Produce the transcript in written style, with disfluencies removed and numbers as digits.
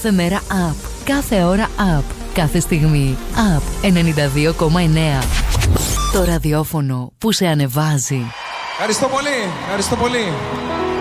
Κάθε μέρα up. Κάθε ώρα up. Κάθε στιγμή up. 92,9. Το ραδιόφωνο που σε ανεβάζει. Ευχαριστώ πολύ. Ευχαριστώ πολύ.